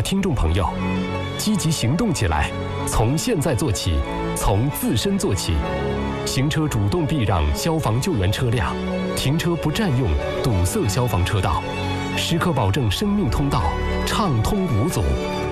听众朋友，积极行动起来，从现在做起，从自身做起。行车主动避让消防救援车辆，停车不占用堵塞消防车道，时刻保证生命通道畅通无阻。